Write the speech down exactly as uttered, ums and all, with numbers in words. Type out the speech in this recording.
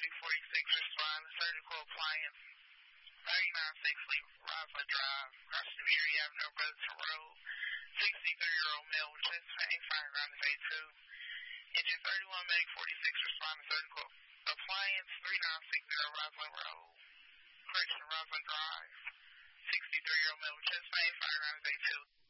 two forty-six respond to surgical appliance, thirty-nine sixty Roslyn Drive, Washington Erie Avenue, Brotherton Road, sixty-three-year-old male with chest pain, firing around his A two. Engine thirty-one, Medic forty-six respond to surgical appliance, thirty-nine sixty Roslyn Road, correction, Roslyn Drive, sixty-three-year-old male with chest pain, firing around his A two.